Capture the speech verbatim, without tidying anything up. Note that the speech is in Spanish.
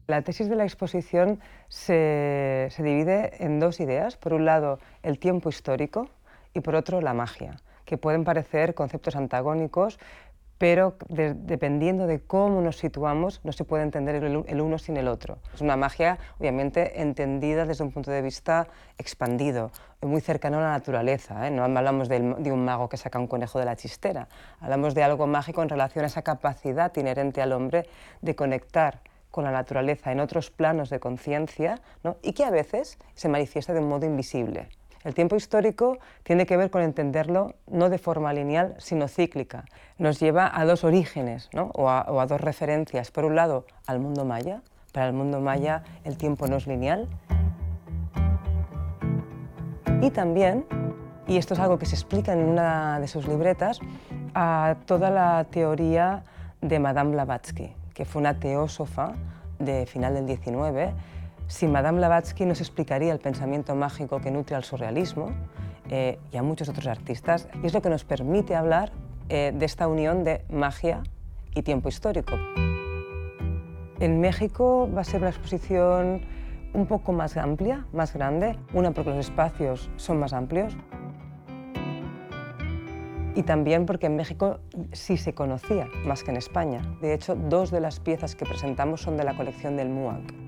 La tesis de la exposición se, se divide en dos ideas. Por un lado, el tiempo histórico y por otro, la magia, que pueden parecer conceptos antagónicos, pero de, dependiendo de cómo nos situamos, no se puede entender el, el uno sin el otro. Es una magia, obviamente, entendida desde un punto de vista expandido, muy cercano a la naturaleza, ¿eh? No hablamos de, de un mago que saca un conejo de la chistera, hablamos de algo mágico en relación a esa capacidad inherente al hombre de conectar con la naturaleza en otros planos de conciencia, ¿no? Y que a veces se manifiesta de un modo invisible. El tiempo histórico tiene que ver con entenderlo no de forma lineal, sino cíclica. Nos lleva a dos orígenes, ¿no? o, a, o a dos referencias. Por un lado, al mundo maya. Para el mundo maya el tiempo no es lineal. Y también, y esto es algo que se explica en una de sus libretas, a toda la teoría de Madame Blavatsky, que fue una teósofa de final del diecinueve. Sin Madame Blavatsky no se explicaría el pensamiento mágico que nutre al surrealismo eh, y a muchos otros artistas, y es lo que nos permite hablar eh, de esta unión de magia y tiempo histórico. En México va a ser una exposición un poco más amplia, más grande, una porque los espacios son más amplios y también porque en México sí se conocía más que en España. De hecho, dos de las piezas que presentamos son de la colección del MUAC.